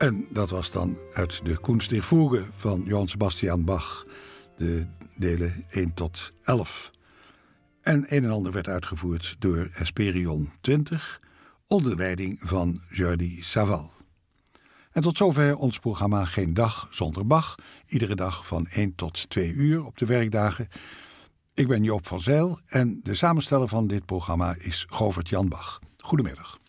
En dat was dan uit de Kunst der Fuge van Johann Sebastian Bach, de delen 1 tot 11. En een en ander werd uitgevoerd door Hesperion 20, onder leiding van Jordi Savall. En tot zover ons programma Geen Dag Zonder Bach, iedere dag van 1 tot 2 uur op de werkdagen. Ik ben Joop van Zijl en de samensteller van dit programma is Govert Jan Bach. Goedemiddag.